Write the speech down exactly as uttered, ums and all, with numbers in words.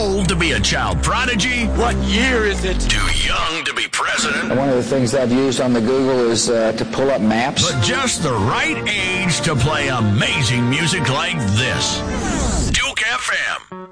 old to be a child prodigy? What year is it? Too young to be president? One of the things I've used on the Google is uh, to pull up maps. But just the right age to play amazing music like this. Duke F M.